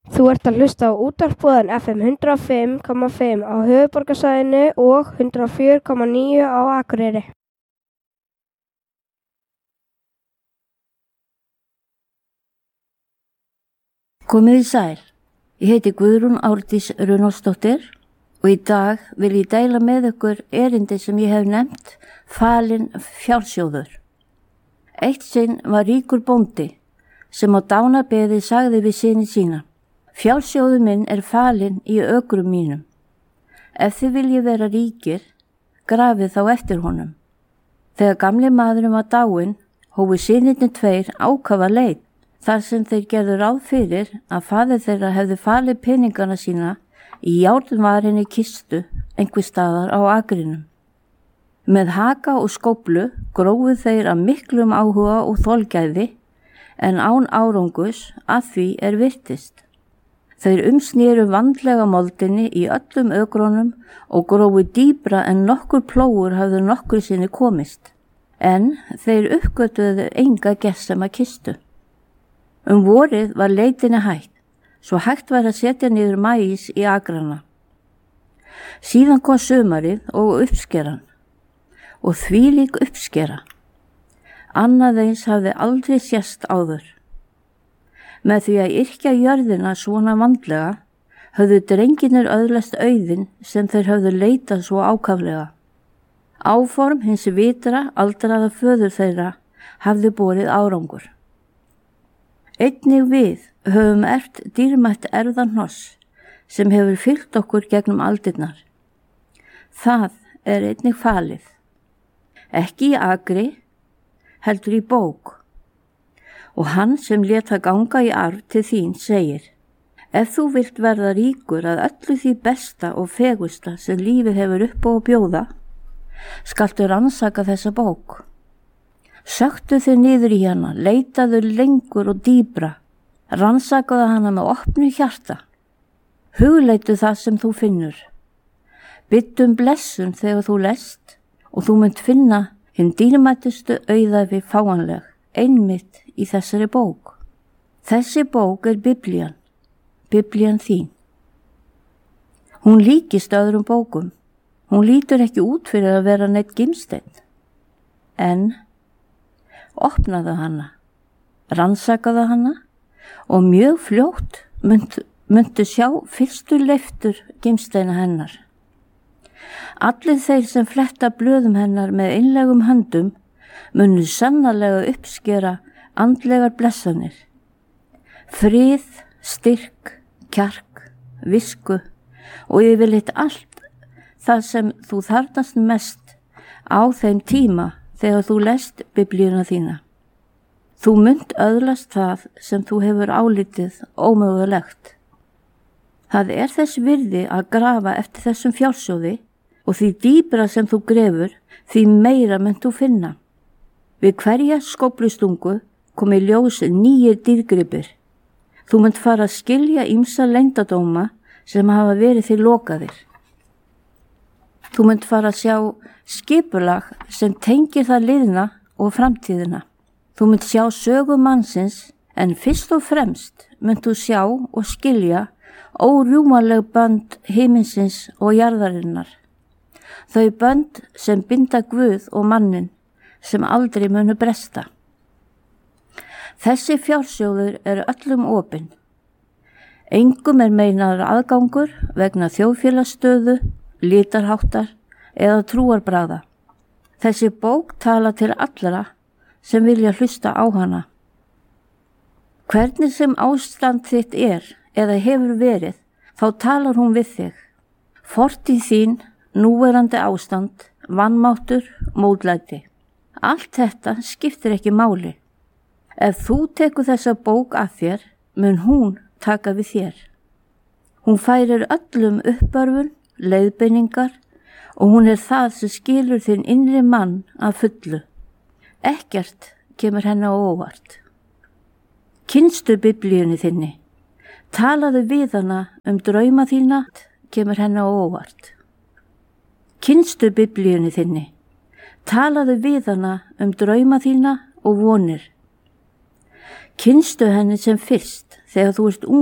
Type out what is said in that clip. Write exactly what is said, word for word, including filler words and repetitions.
Þú ert að hlusta á útvarpsboðan F M hundrað og fimm komma fimm á höfuðborgarsvæðinu og hundrað og fjögur komma níu á Akureyri. Komið í sæl. Ég heiti Guðrún Árdís Runólfsdóttir og í dag vil ég deila með ykkur erindi sem ég hef nefnt falinn fjársjóður. Eitt sinn var ríkur bóndi sem á dánabeði sagði við syni sína: Fjársjóður minn er falinn í ökrum mínum. Ef þið viljið vera ríkir, grafið þá eftir honum. Þegar gamli maðurinn var dáinn, hófu synirnir tveir ákafa leit, þar sem þeir gerðu ráð fyrir að faðir þeirra hefði falið peningana sína í járnvarinni kistu einhver staðar á akrinum. Með haka og skóflu grófu þeir af miklum áhuga og þolgæði, en án árangus að því er virtist. Þeir umsnéru vandlega moldinni í öllum ökrónum og grófu dýpra en nokkur plógur hafði nokkur sinni komist, en þeir uppgötuðu enga gessama kistu. Um vorið var leitinni hætt, svo hægt var að setja niður maís í agrana. Síðan kom sumarið og uppskeran, og þvílík uppskera. Annað eins hafði aldrei sést áður. Með því að yrkja jörðina svona vandlega, höfðu drengirnir öðlast auðinn sem þeir höfðu leitað svo ákaflega. Áform hins vitra aldraða föður þeirra hafði borið árangur. Einnig við höfum erft dýrmætt erfðahnoss sem hefur fylgt okkur gegnum aldirnar. Það er einnig falið. Ekki í akri, heldur í bók. Og hann sem lét það ganga í arf til þín segir: Ef þú vilt verða ríkur að öllu því besta og fegusta sem lífið hefur upp á að bjóða, skaltu rannsaka þessa bók. Söktu þig niður í hana, leitaðu lengur og dýbra, rannsakaðu hana með opnu hjarta. Hugleitu það sem þú finnur. Biddu um blessun þegar þú lest og þú munt finna hinn dýrmætustu auðæfi fáanleg, einmitt í þessari bók. Þessi bók er Biblían, Biblían þín. Hún líkist öðrum bókum. Hún lítur ekki út fyrir að vera neitt gimsteinn. En opnaðu hana, rannsakaðu hana og mjög fljótt myndu, myndu sjá fyrstu leiftur gimsteina hennar. Allir þeir sem fletta blöðum hennar með einlegum höndum munu sannarlega uppskera andlegar blessanir. Frið, styrk, kjark, visku og yfirleitt allt það sem þú þarfnast mest á þeim tíma þegar þú lest Biblíuna þína. Þú munt öðlast það sem þú hefur álitið ómögulegt. Það er þess virði að grafa eftir þessum fjársjóði og því dýpra sem þú grefur, því meira munt þú finna. Við hverja skóflustungu komi ljós nýjir dýrgripir. Þú munt fara að skilja ýmsa leyndardóma sem hafa verið þér lokaðir. Þú munt fara að sjá skipulag sem tengir það liðna og framtíðina. Þú munt sjá sögu mannsins, en fyrst og fremst munt þú sjá og skilja órjúmanleg bönd himinsins og jarðarinnar. Þau bönd sem binda Guð og mannin, sem aldrei munu bresta. Þessi fjársjóður er öllum opinn. Engum er meinaður aðgangur vegna þjóðfélagsstöðu, litarháttar eða trúarbragða. Þessi bók tala til allra sem vilja hlusta á hana. Hvernig sem ástand þitt er eða hefur verið, þá talar hún við þig. Fortíð þín, núverandi ástand, vanmáttur, mótlæti. Allt þetta skiptir ekki máli. Ef þú tekur þessa bók að þér, mun hún taka við þér. Hún færir öllum uppörfun, leiðbeiningar og hún er það sem skilur þinn innri mann að fullu. Ekkert kemur henni á óvart. Kynstu Biblíunni þinni. Talaðu við hana um drauma þína, kemur henni á óvart. Kynstu Biblíunni þinni. Talaðu við hana um drauma þína og vonir. Kynstu henni sem fyrst þegar þú ert ung